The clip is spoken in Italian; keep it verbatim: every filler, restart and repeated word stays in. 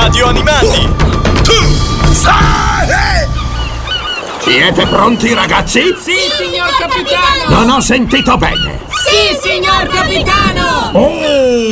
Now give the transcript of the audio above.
radio animati. Siete pronti, ragazzi? Sì, signor capitano! Non ho sentito bene. Sì, signor capitano! Oh!